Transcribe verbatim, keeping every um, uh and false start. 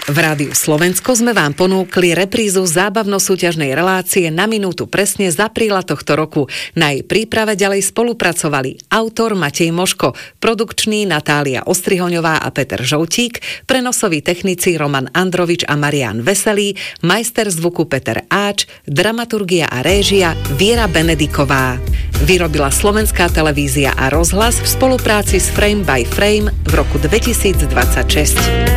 V Rádiu Slovensko sme vám ponúkli reprízu zábavno-súťažnej relácie Na minútu presne z apríla tohto roku. Na jej príprave ďalej spolupracovali autor Matej Moško, produkčný Natália Ostrihoňová a Peter Žoutík, prenosový technici Roman Androvič a Marián Veselý, majster zvuku Peter Áč, dramaturgia a réžia Viera Benediková. Vyrobila Slovenská televízia a rozhlas v spolupráci s Frame by Frame v roku dvetisícdvadsaťšesť.